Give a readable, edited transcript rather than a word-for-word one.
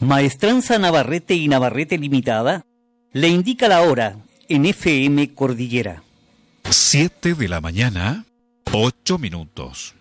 Maestranza Navarrete y Navarrete Limitada le indica la hora en FM Cordillera. 7 de la mañana, 8 minutos.